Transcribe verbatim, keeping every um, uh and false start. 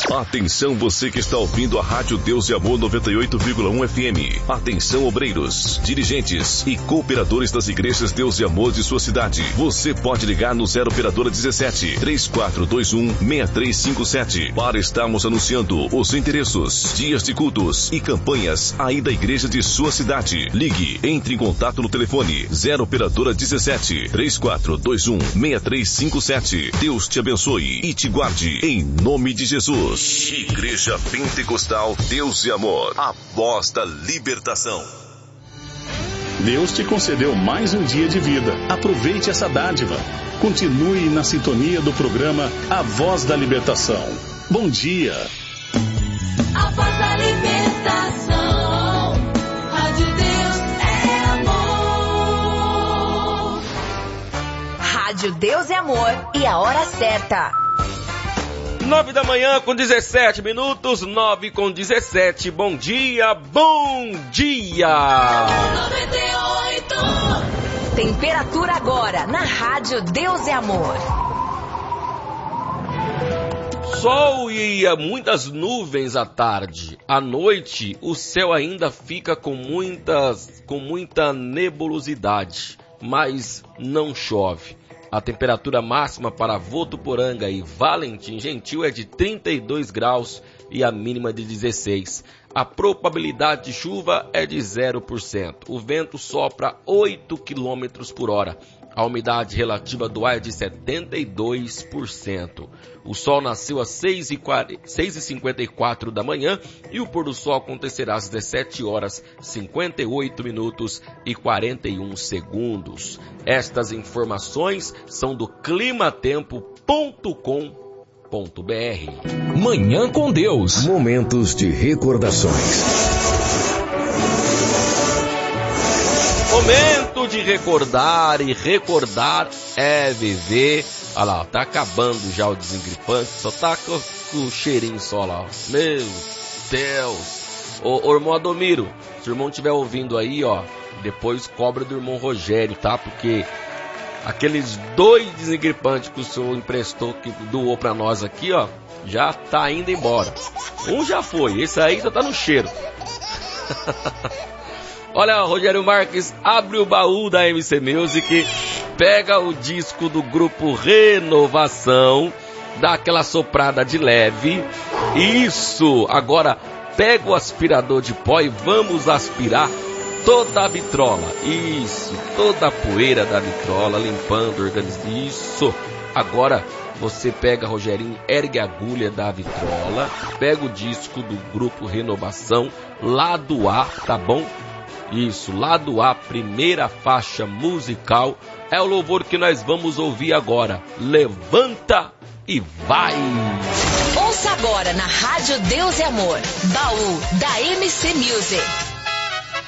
Atenção você que está ouvindo a Rádio Deus e Amor noventa e oito vírgula um F M. Atenção obreiros, dirigentes e cooperadores das igrejas Deus e Amor de sua cidade. Você pode ligar no zero operadora dezessete, três quatro dois um, seis três cinco sete para estarmos anunciando os endereços, dias de cultos e campanhas aí da igreja de sua cidade. Ligue, entre em contato no telefone zero operadora dezessete, três quatro dois um, seis três cinco sete. Deus te abençoe e te guarde em nome de Jesus. Igreja Pentecostal Deus e Amor, a voz da libertação. Deus te concedeu mais um dia de vida. Aproveite essa dádiva. Continue na sintonia do programa A Voz da Libertação. Bom dia. A voz da libertação. Rádio Deus é amor. Rádio Deus é Amor e a hora certa. Nove da manhã com dezessete minutos, nove com dezessete. Bom dia, bom dia! noventa e oito. Temperatura agora na Rádio Deus é Amor. Sol e muitas nuvens à tarde. À noite, o céu ainda fica com muitas, com muita nebulosidade, mas não chove. A temperatura máxima para Votuporanga e Valentim Gentil é de trinta e dois graus e a mínima de dezesseis. A probabilidade de chuva é de zero por cento. O vento sopra oito quilômetros por hora. A umidade relativa do ar é de setenta e dois por cento. O sol nasceu às seis e cinquenta e quatro da manhã e o pôr do sol acontecerá às dezessete horas, cinquenta e oito minutos e quarenta e um segundos. Estas informações são do climatempo ponto com ponto b r. Manhã com Deus. Momentos de recordações. Momento de recordar, e recordar é viver. Olha lá, tá acabando já o desengripante, só tá com, com o cheirinho só lá. Meu Deus. Ô, ô irmão Adomiro, se o irmão estiver ouvindo aí, ó, depois cobra do irmão Rogério, tá? Porque aqueles dois desengripantes que o senhor emprestou, que doou pra nós aqui, ó, já tá indo embora. Um já foi, esse aí já tá no cheiro. Olha, Rogério Marques, abre o baú da M C Music, pega o disco do grupo Renovação, dá aquela soprada de leve. Isso! Agora pega o aspirador de pó e vamos aspirar toda a vitrola. Isso, toda a poeira da vitrola, limpando, organizando. Isso! Agora você pega, Rogerinho, ergue a agulha da vitrola, pega o disco do grupo Renovação, lado A, tá bom? Isso, lado A, primeira faixa musical, é o louvor que nós vamos ouvir agora. Levanta e vai! Ouça agora na Rádio Deus e Amor, baú da M C Music.